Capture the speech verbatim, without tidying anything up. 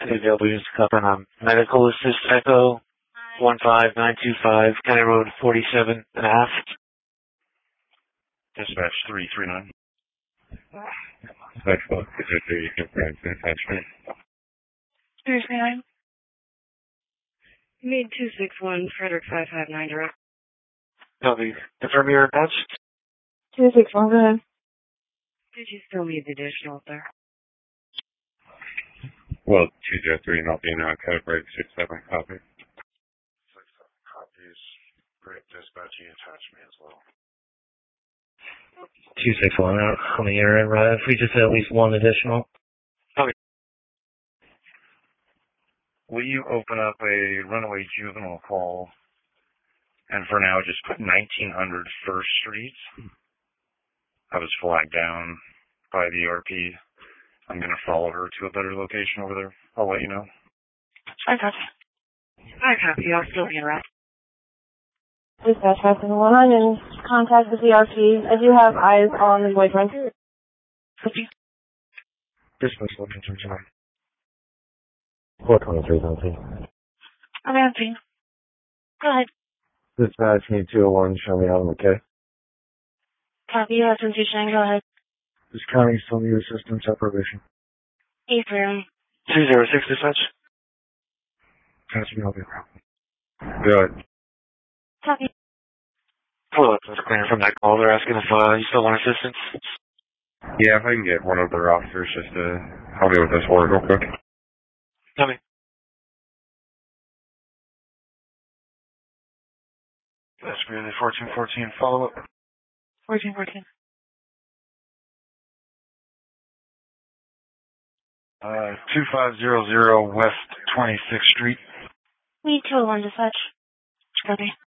Available units to cover on medical assist echo one five nine two five, County Road forty-seven and a half. Dispatch three three nine. Dispatch one two three, confirm dispatch three. three three nine. Mid two six one, Frederick five five nine direct. Copy. Confirm your attached. two six one, go ahead. Did you still need the additional, sir? Well, two zero three, not being on code break, six seven copy. six seven copies. Great dispatching attached me as well. two six one out on the air and right. If we just had at least one additional. Okay. Will you open up a runaway juvenile call and for now just put nineteen hundred First Street? I was flagged down by the R P. I'm going to follow her to a better location over there. I'll let you know. I copy. I copy. I'll still be in route. Dispatch five seven one nine and contact the D R P. I do have eyes on the boyfriend. Copy. Dispatch one two three nine. four twenty-three, Nancy. I'm answering. Go ahead. Dispatch me two oh one, show me how I'm okay. Copy. That's one two Shane. Go ahead. This county still need assistance at probation. Eight room. two zero six dispatch. Pass me over. Good. Copy. Hello, that's clear from that call. They're asking if uh, you still want assistance. Yeah, if I can get one of their officers just to help me with this work real quick. Tell me. That's really fourteen fourteen follow up. fourteen fourteen. Uh, two five zero zero West twenty-sixth Street. Me two oh one dispatch. Copy.